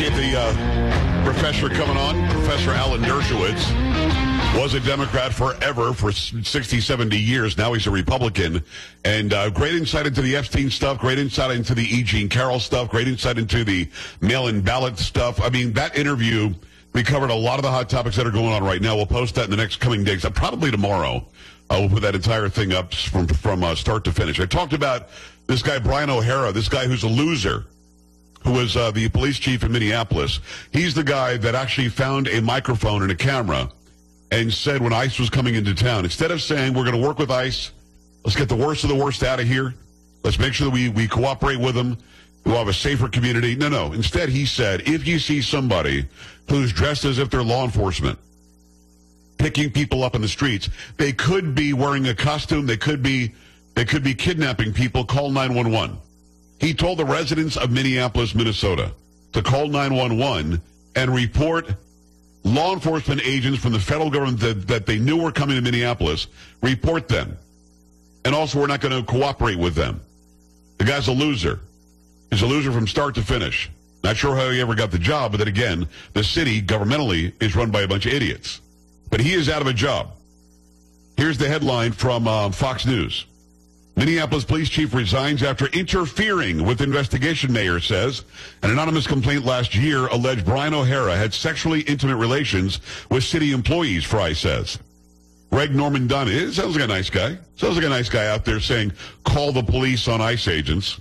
appreciate the professor coming on. Professor Alan Dershowitz was a Democrat forever, for 60, 70 years. Now he's a Republican. And great insight into the Epstein stuff, great insight into the E. Jean Carroll stuff, great insight into the mail-in ballot stuff. I mean, that interview, we covered a lot of the hot topics that are going on right now. We'll post that in the next coming days, probably tomorrow. We'll put that entire thing up from start to finish. I talked about this guy, Brian O'Hara, this guy who's a loser, who was the police chief in Minneapolis. He's the guy that actually found a microphone and a camera and said when ICE was coming into town, instead of saying we're going to work with ICE, let's get the worst of the worst out of here, let's make sure that we cooperate with them, we'll have a safer community. No. Instead, he said, if you see somebody who's dressed as if they're law enforcement, picking people up in the streets, they could be wearing a costume, they could be kidnapping people, call 911. He told the residents of Minneapolis, Minnesota, to call 911 and report law enforcement agents from the federal government that they knew were coming to Minneapolis, report them. And also, we're not going to cooperate with them. The guy's a loser. He's a loser from start to finish. Not sure how he ever got the job, but then again, the city, governmentally, is run by a bunch of idiots. But he is out of a job. Here's the headline from Fox News. Minneapolis police chief resigns after interfering with investigation, mayor says. An anonymous complaint last year alleged Brian O'Hara had sexually intimate relations with city employees, Fry says. Greg Norman Dunn sounds like a nice guy. Sounds like a nice guy out there saying, call the police on ICE agents.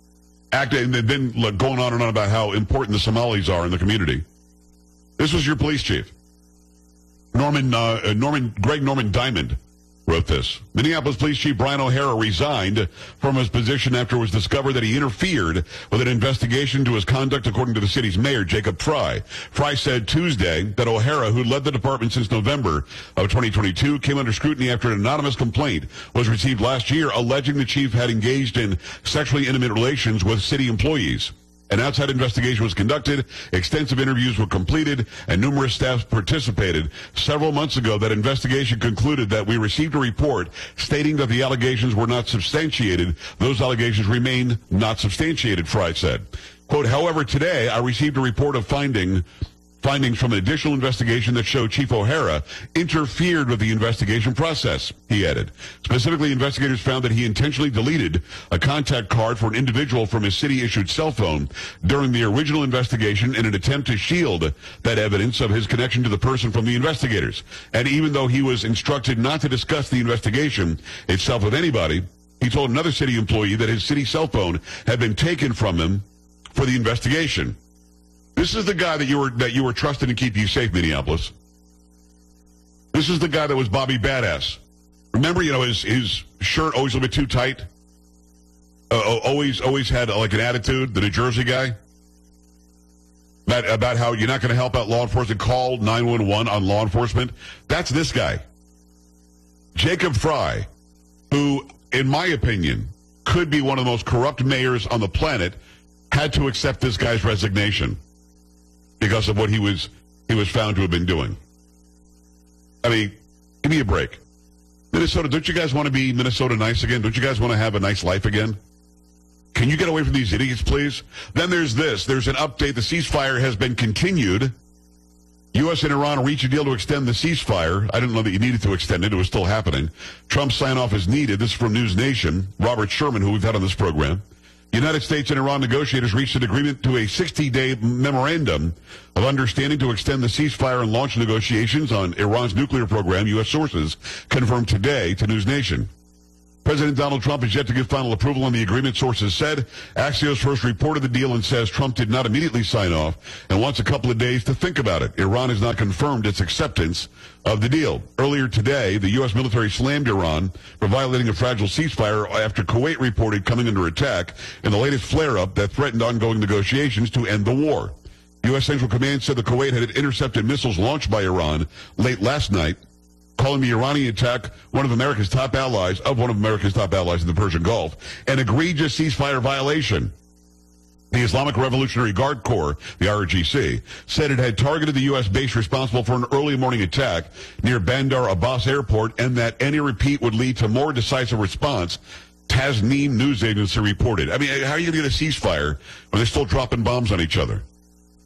And they've been going on and on about how important the Somalis are in the community. This was your police chief. Greg Norman Diamond wrote this. Minneapolis Police Chief Brian O'Hara resigned from his position after it was discovered that he interfered with an investigation to his conduct, according to the city's mayor, Jacob Fry. Fry said Tuesday that O'Hara, who led the department since November of 2022, came under scrutiny after an anonymous complaint was received last year alleging the chief had engaged in sexually intimate relations with city employees. An outside investigation was conducted, extensive interviews were completed, and numerous staff participated. Several months ago, that investigation concluded that we received a report stating that the allegations were not substantiated. Those allegations remain not substantiated, Fry said. Quote, however, today I received a report of findings from an additional investigation that showed Chief O'Hara interfered with the investigation process, he added. Specifically, investigators found that he intentionally deleted a contact card for an individual from his city-issued cell phone during the original investigation in an attempt to shield that evidence of his connection to the person from the investigators. And even though he was instructed not to discuss the investigation itself with anybody, he told another city employee that his city cell phone had been taken from him for the investigation. This is the guy that you were trusted to keep you safe, Minneapolis. This is the guy that was Bobby Badass. Remember, his shirt always a little bit too tight. Always had like an attitude. The New Jersey guy about how you're not going to help out law enforcement. Call 911 on law enforcement. That's this guy, Jacob Fry, who, in my opinion, could be one of the most corrupt mayors on the planet. Had to accept this guy's resignation because of what he was found to have been doing. I mean, give me a break. Minnesota, don't you guys want to be Minnesota nice again? Don't you guys want to have a nice life again? Can you get away from these idiots, please? Then there's this. There's an update. The ceasefire has been continued. U.S. and Iran reach a deal to extend the ceasefire. I didn't know that you needed to extend it. It was still happening. Trump's sign-off is needed. This is from News Nation. Robert Sherman, who we've had on this program. United States and Iran negotiators reached an agreement to a 60-day memorandum of understanding to extend the ceasefire and launch negotiations on Iran's nuclear program, U.S. sources confirmed today to News Nation. President Donald Trump has yet to give final approval on the agreement, sources said. Axios first reported the deal and says Trump did not immediately sign off and wants a couple of days to think about it. Iran has not confirmed its acceptance of the deal. Earlier today, the U.S. military slammed Iran for violating a fragile ceasefire after Kuwait reported coming under attack in the latest flare-up that threatened ongoing negotiations to end the war. U.S. Central Command said the Kuwait had intercepted missiles launched by Iran late last night, calling the Iranian attack one of America's top allies in the Persian Gulf, an egregious ceasefire violation. The Islamic Revolutionary Guard Corps, the IRGC, said it had targeted the U.S. base responsible for an early morning attack near Bandar Abbas Airport and that any repeat would lead to more decisive response, Tasnim news agency reported. I mean, how are you going to get a ceasefire when they're still dropping bombs on each other?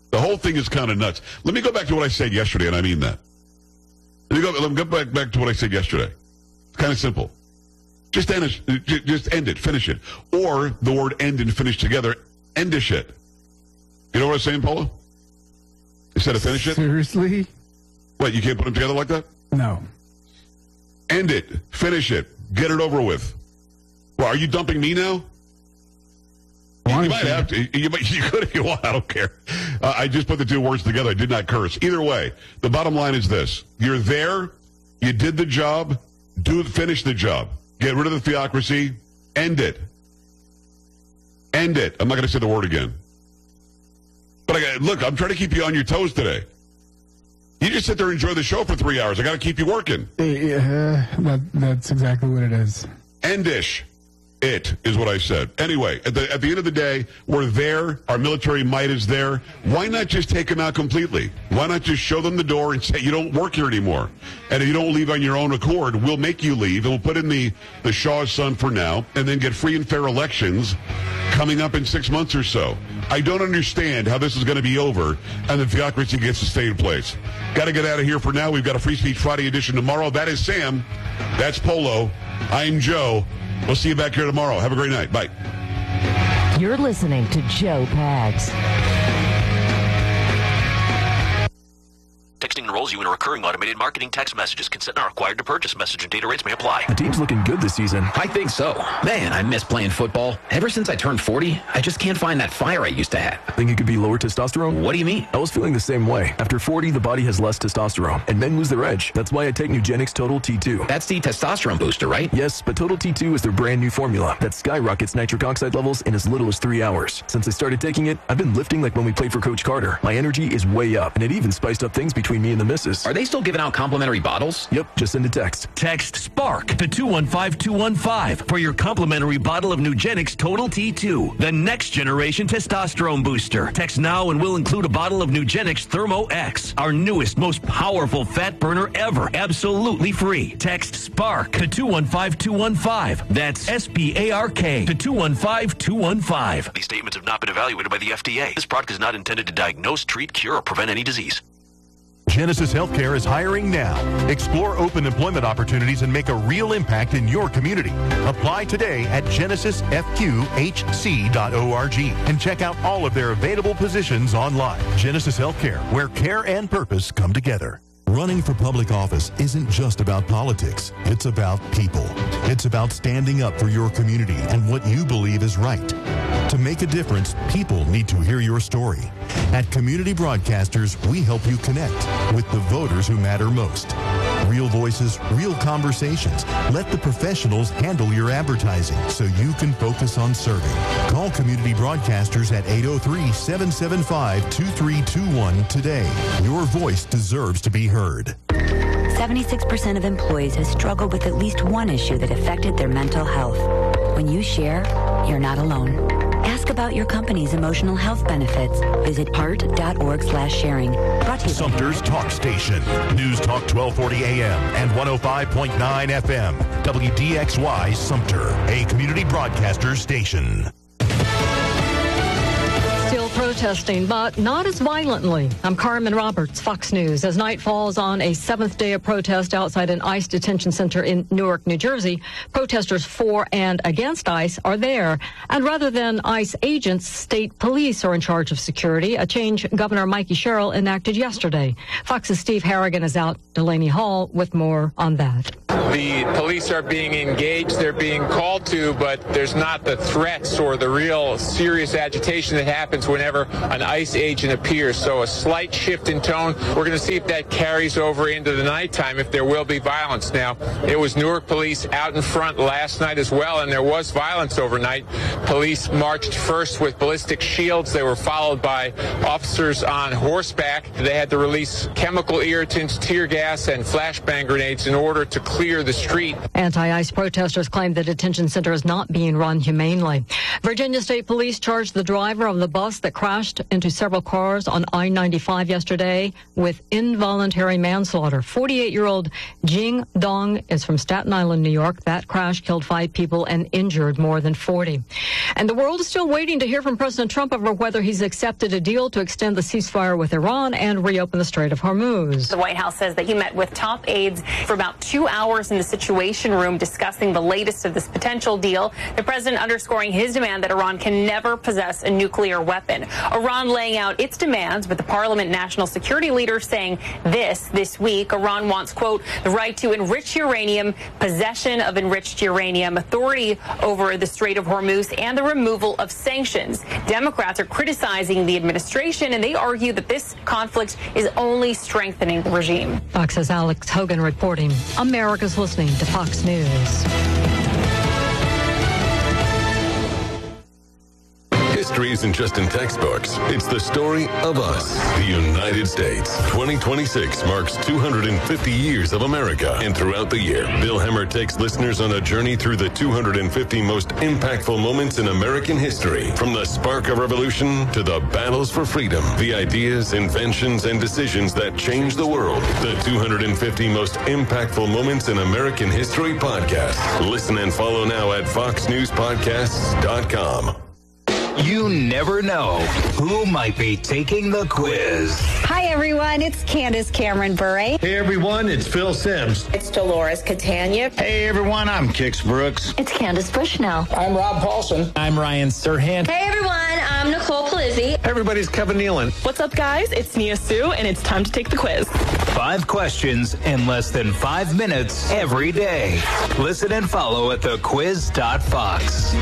The whole thing is kind of nuts. Let me go back to what I said yesterday, and I mean that. Let me go back to what I said yesterday. It's kind of simple. Just end it, finish it. Or the word end and finish together, endish it. You know what I'm saying, Polo? Instead of finish it? Seriously? What, you can't put them together like that? No. End it, finish it, get it over with. Well, are you dumping me now? You might have to. You could if you want. I don't care. I just put the two words together. I did not curse. Either way, the bottom line is this. You're there. You did the job. Finish the job. Get rid of the theocracy. End it. End it. I'm not going to say the word again. But look, I'm trying to keep you on your toes today. You just sit there and enjoy the show for 3 hours. I got to keep you working. That's exactly what it is. Endish. It is what I said. Anyway, at the end of the day, we're there. Our military might is there. Why not just take them out completely? Why not just show them the door and say, you don't work here anymore? And if you don't leave on your own accord, we'll make you leave, and we'll put in the Shaw's son for now, and then get free and fair elections coming up in 6 months or so. I don't understand how this is going to be over, and the theocracy gets to stay in place. Got to get out of here for now. We've got a Free Speech Friday edition tomorrow. That is Sam. That's Polo. I'm Joe. We'll see you back here tomorrow. Have a great night. Bye. You're listening to Joe Pags. Texting enrolls you in a recurring automated marketing text messages. Consent not required to purchase. Message and data rates may apply. The team's looking good this season. I think so. Man, I miss playing football. Ever since I turned 40, I just can't find that fire I used to have. Think it could be lower testosterone? What do you mean? I was feeling the same way. After 40, the body has less testosterone, and men lose their edge. That's why I take Nugenix Total T2. That's the testosterone booster, right? Yes, but Total T2 is their brand new formula that skyrockets nitric oxide levels in as little as 3 hours. Since I started taking it, I've been lifting like when we played for Coach Carter. My energy is way up, and it even spiced up things between me and the missus. Are they still giving out complimentary bottles? Yep, just send a text. Text SPARK to 215-215 for your complimentary bottle of Nugenix Total T2, the next generation testosterone booster. Text now and we'll include a bottle of Nugenix Thermo X, our newest, most powerful fat burner ever, absolutely free. Text SPARK to 215-215. That's SPARK to 215-215. These statements have not been evaluated by the FDA. This product is not intended to diagnose, treat, cure, or prevent any disease. Genesis Healthcare is hiring now. Explore open employment opportunities and make a real impact in your community. Apply today at genesisfqhc.org and check out all of their available positions online. Genesis Healthcare, where care and purpose come together. Running for public office isn't just about politics. It's about people. It's about standing up for your community and what you believe is right. To make a difference, people need to hear your story. At Community Broadcasters, we help you connect with the voters who matter most. Real voices, real conversations. Let the professionals handle your advertising so you can focus on serving. Call Community Broadcasters at 803-775-2321 today. Your voice deserves to be heard. 76% of employees have struggled with at least one issue that affected their mental health. When you share, you're not alone. Ask about your company's emotional health benefits. Visit heart.org/sharing. Brought to you Sumter's Talk Station. News Talk 1240 AM and 105.9 FM. WDXY Sumter, a community broadcaster station. Still protesting, but not as violently. I'm Carmen Roberts, Fox News. As night falls on a seventh day of protest outside an ICE detention center in Newark, New Jersey, protesters for and against ICE are there. And rather than ICE agents, state police are in charge of security, a change Governor Mikey Sherrill enacted yesterday. Fox's Steve Harrigan is out Delaney Hall with more on that. The police are being engaged, they're being called to, but there's not the threats or the real serious agitation that happens whenever an ICE agent appears. So a slight shift in tone. We're going to see if that carries over into the nighttime, if there will be violence. Now, it was Newark police out in front last night as well, and there was violence overnight. Police marched first with ballistic shields. They were followed by officers on horseback. They had to release chemical irritants, tear gas, and flashbang grenades in order to clear the street. Anti-ICE protesters claim the detention center is not being run humanely. Virginia State Police charged the driver of the bus that crashed crashed into several cars on I-95 yesterday with involuntary manslaughter. 48-year-old Jing Dong is from Staten Island, New York. That crash killed 5 people and injured more than 40. And the world is still waiting to hear from President Trump over whether he's accepted a deal to extend the ceasefire with Iran and reopen the Strait of Hormuz. The White House says that he met with top aides for about 2 hours in the Situation Room discussing the latest of this potential deal. The president underscoring his demand that Iran can never possess a nuclear weapon. Iran laying out its demands, with the Parliament National Security leader saying this week. Iran wants, quote, the right to enrich uranium, possession of enriched uranium, authority over the Strait of Hormuz, and the removal of sanctions. Democrats are criticizing the administration, and they argue that this conflict is only strengthening the regime. Fox's Alex Hogan reporting. America's listening to Fox News. History isn't just in textbooks. It's the story of us, the United States. 2026 marks 250 years of America. And throughout the year, Bill Hemmer takes listeners on a journey through the 250 most impactful moments in American history. From the spark of revolution to the battles for freedom, the ideas, inventions, and decisions that changed the world. The 250 most impactful moments in American history podcast. Listen and follow now at foxnewspodcasts.com. You never know who might be taking the quiz. Hi, everyone. It's Candace Cameron Bure. Hey, everyone. It's Phil Sims. It's Dolores Catania. Hey, everyone. I'm Kix Brooks. It's Candace Bushnell. I'm Rob Paulson. I'm Ryan Serhant. Hey, everyone. I'm Nicole Palizzi. Everybody's Kevin Nealon. What's up, guys? It's Nia Sue, and it's time to take the quiz. 5 questions in less than 5 minutes every day. Listen and follow at thequiz.fox.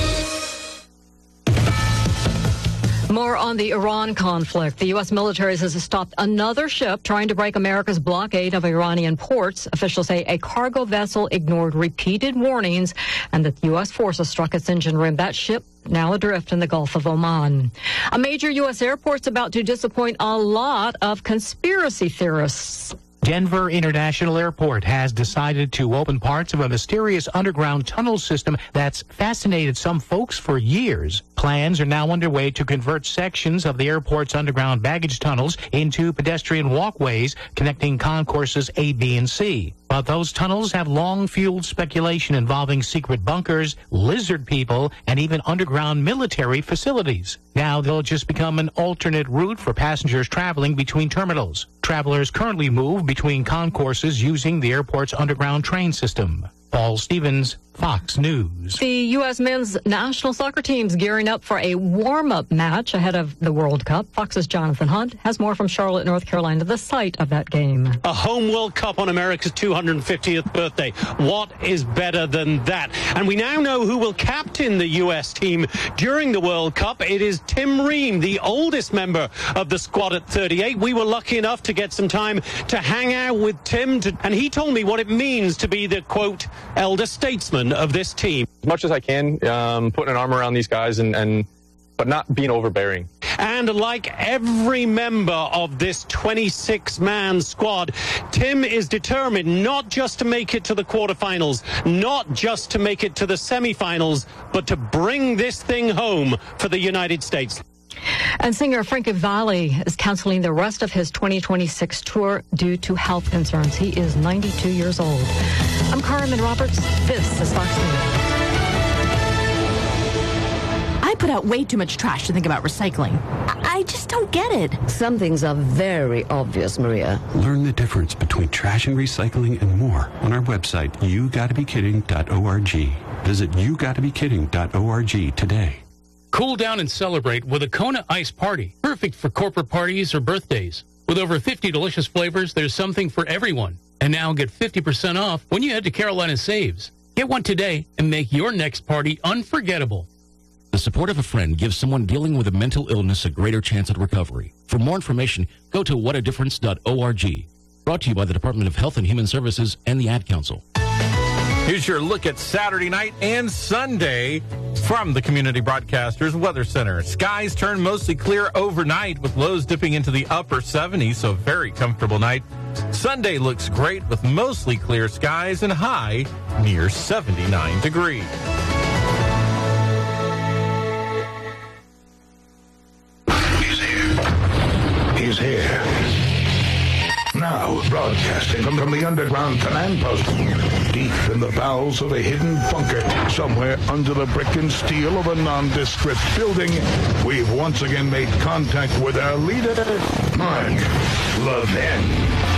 More on the Iran conflict. The U.S. military has stopped another ship trying to break America's blockade of Iranian ports. Officials say a cargo vessel ignored repeated warnings and that U.S. forces struck its engine room. That ship now adrift in the Gulf of Oman. A major U.S. airport's about to disappoint a lot of conspiracy theorists. Denver International Airport has decided to open parts of a mysterious underground tunnel system that's fascinated some folks for years. Plans are now underway to convert sections of the airport's underground baggage tunnels into pedestrian walkways connecting concourses A, B, and C. But those tunnels have long fueled speculation involving secret bunkers, lizard people, and even underground military facilities. Now they'll just become an alternate route for passengers traveling between terminals. Travelers currently move between concourses using the airport's underground train system. Paul Stevens, Fox News. The U.S. men's national soccer team's gearing up for a warm-up match ahead of the World Cup. Fox's Jonathan Hunt has more from Charlotte, North Carolina, the site of that game. A home World Cup on America's 250th birthday. What is better than that? And we now know who will captain the U.S. team during the World Cup. It is Tim Ream, the oldest member of the squad at 38. We were lucky enough to get some time to hang out with Tim, and he told me what it means to be the, quote, elder statesman of this team. As much as I can, putting an arm around these guys but not being overbearing. And like every member of this 26-man squad, Tim is determined not just to make it to the quarterfinals, not just to make it to the semifinals, but to bring this thing home for the United States. And singer Frankie Valli is canceling the rest of his 2026 tour due to health concerns. He is 92 years old. I'm Carmen Roberts. This is Fox News. I put out way too much trash to think about recycling. I just don't get it. Some things are very obvious, Maria. Learn the difference between trash and recycling and more on our website, yougottabekidding.org. Visit yougottabekidding.org today. Cool down and celebrate with a Kona Ice Party, perfect for corporate parties or birthdays. With over 50 delicious flavors, there's something for everyone. And now get 50% off when you head to Carolina Saves. Get one today and make your next party unforgettable. The support of a friend gives someone dealing with a mental illness a greater chance at recovery. For more information, go to whatadifference.org. Brought to you by the Department of Health and Human Services and the Ad Council. Here's your look at Saturday night and Sunday from the Community Broadcasters Weather Center. Skies turn mostly clear overnight with lows dipping into the upper 70s, so very comfortable night. Sunday looks great with mostly clear skies and high near 79 degrees. is here. Now, broadcasting from the underground command post, deep in the bowels of a hidden bunker, somewhere under the brick and steel of a nondescript building, we've once again made contact with our leader, Mark Levin.